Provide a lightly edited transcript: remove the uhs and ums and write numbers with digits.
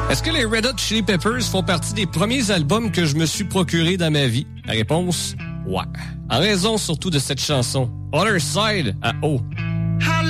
Est-ce que les Red Hot Chili Peppers font partie des premiers albums que je me suis procuré dans ma vie? La réponse, ouais. En raison surtout de cette chanson, Other Side à O.